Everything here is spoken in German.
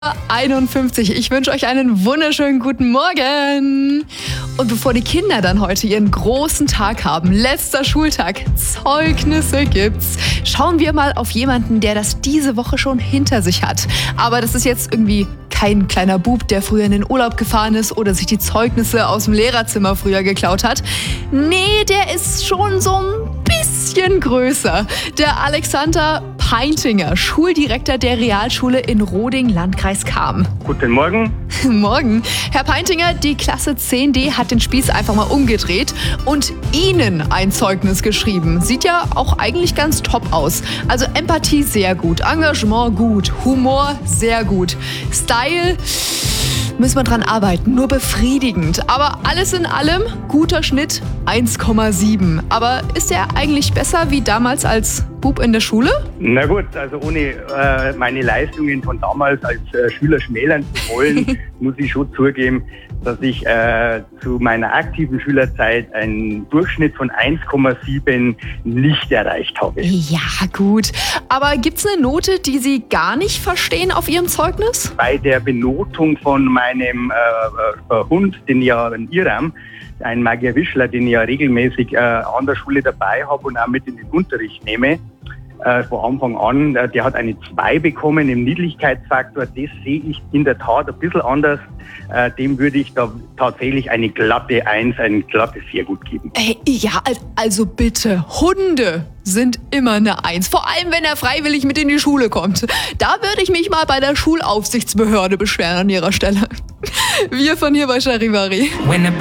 51. Ich wünsche euch einen wunderschönen guten Morgen. Und bevor die Kinder dann heute ihren großen Tag haben, letzter Schultag, Zeugnisse gibt's, schauen wir mal auf jemanden, der das diese Woche schon hinter sich hat. Aber das ist jetzt irgendwie kein kleiner Bub, der früher in den Urlaub gefahren ist oder sich die Zeugnisse aus dem Lehrerzimmer früher geklaut hat. Nee, der ist schon so ein bisschen größer. Der Alexander Peintinger, Schuldirektor der Realschule in Roding, Landkreis Cham. Guten Morgen. Morgen. Herr Peintinger, die Klasse 10D hat den Spieß einfach mal umgedreht und Ihnen ein Zeugnis geschrieben. Sieht ja auch eigentlich ganz top aus. Also Empathie sehr gut, Engagement gut, Humor sehr gut, Style müssen wir dran arbeiten, nur befriedigend. Aber alles in allem, guter Schnitt 1,7. Aber ist er eigentlich besser wie damals als Bub in der Schule? Na gut, also ohne meine Leistungen von damals als Schüler schmälern zu wollen, muss ich schon zugeben, dass ich zu meiner aktiven Schülerzeit einen Durchschnitt von 1,7 nicht erreicht habe. Ja, gut. Aber gibt's eine Note, die Sie gar nicht verstehen auf Ihrem Zeugnis? Bei der Benotung von meinem Hund, den ja in Iram, ein Magier Wischler, den ich ja regelmäßig an der Schule dabei habe und auch mit in den Unterricht nehme, von Anfang an, der hat eine 2 bekommen im Niedlichkeitsfaktor. Das sehe ich in der Tat ein bisschen anders. Dem würde ich da tatsächlich eine glatte 1, ein glattes sehr gut geben. Ja, also bitte, Hunde sind immer eine 1. Vor allem, wenn er freiwillig mit in die Schule kommt. Da würde ich mich mal bei der Schulaufsichtsbehörde beschweren an Ihrer Stelle. Wir von hier bei Charivari.